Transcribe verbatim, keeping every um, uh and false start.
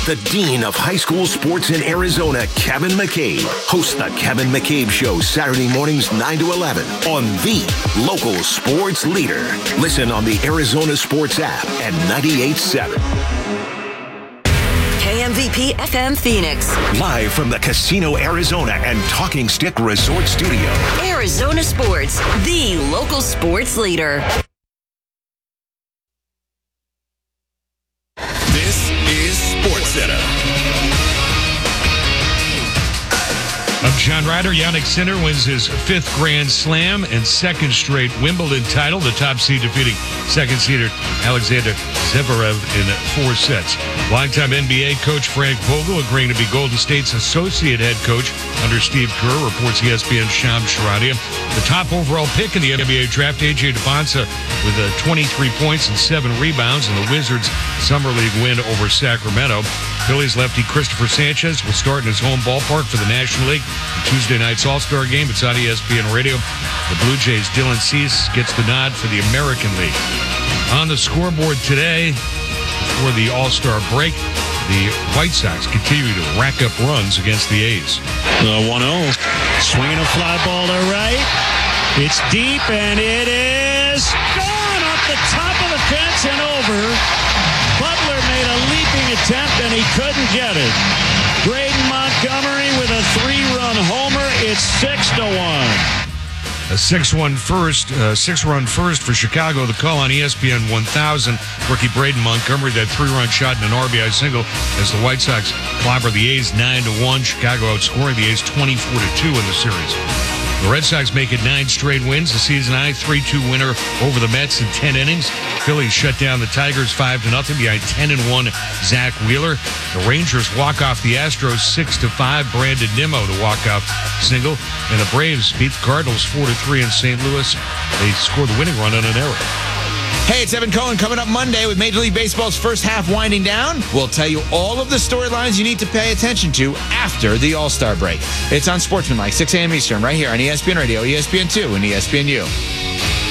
The Dean of High School Sports in Arizona, Kevin McCabe, hosts the Kevin McCabe Show Saturday mornings nine to eleven on the local sports leader. Listen on the Arizona Sports app at ninety-eight point seven. K M V P F M Phoenix. Live from the Casino Arizona and Talking Stick Resort Studio. Arizona Sports, the local sports leader. This is SportsCenter. I'm John Ryder. Yannick Sinner wins his fifth Grand Slam and second straight Wimbledon title. The top seed defeating second seeder Alexander Zverev in four sets. Longtime N B A coach Frank Vogel agreeing to be Golden State's associate head coach under Steve Kerr, reports E S P N's Shams Charania. The top overall pick in the N B A draft, A J Debonsa, with uh, twenty-three points and seven rebounds in the Wizards' Summer League win over Sacramento. Phillies lefty Christopher Sanchez will start in his home ballpark for the National League. Tuesday night's All-Star game. It's on E S P N Radio. The Blue Jays' Dylan Cease gets the nod for the American League. On the scoreboard today, before the All-Star break, the White Sox continue to rack up runs against the A's. The one oh. Swinging a fly ball to right. It's deep, and it is gone off the top of the fence and over. Butler made a leaping attempt, and he couldn't get it. Braden Montgomery with a three-run homer. It's six to one. A six-one first, uh, six-run first for Chicago. The call on E S P N one thousand. Rookie Braden Montgomery, that three-run shot and an R B I single as the White Sox clobber the A's nine to one. Chicago outscoring the A's twenty-four to two in the series. The Red Sox make it nine straight wins. The season-high three two winner over the Mets in ten innings. Phillies shut down the Tigers five to nothing behind ten and one Zach Wheeler. The Rangers walk off the Astros six to five. Brandon Nimmo, the walk-off single. And the Braves beat the Cardinals four to three in Saint Louis. They scored the winning run on an error. Hey, it's Evan Cohen coming up Monday with Major League Baseball's first half winding down. We'll tell you all of the storylines you need to pay attention to after the All-Star break. It's on Sportsmanlike, six a.m. Eastern, right here on E S P N Radio, E S P N two, and E S P N U.